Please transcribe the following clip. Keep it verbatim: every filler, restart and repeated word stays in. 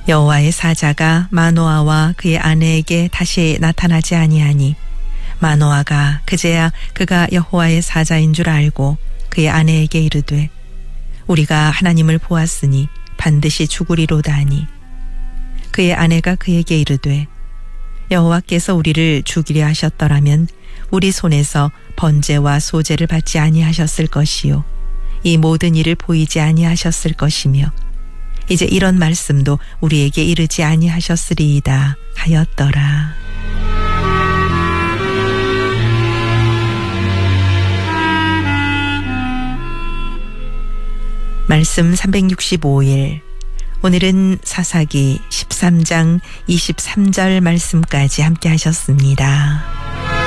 여호와의 사자가 마노아와 그의 아내에게 다시 나타나지 아니하니 마노아가 그제야 그가 여호와의 사자인 줄 알고 그의 아내에게 이르되 우리가 하나님을 보았으니 반드시 죽으리로다 하니 그의 아내가 그에게 이르되 여호와께서 우리를 죽이려 하셨더라면 우리 손에서 번제와 소제를 받지 아니하셨을 것이요 이 모든 일을 보이지 아니하셨을 것이며 이제 이런 말씀도 우리에게 이르지 아니하셨으리이다 하였더라. 말씀 삼백육십오 일 오늘은 사사기 십삼 장 이십삼 절 말씀까지 함께 하셨습니다.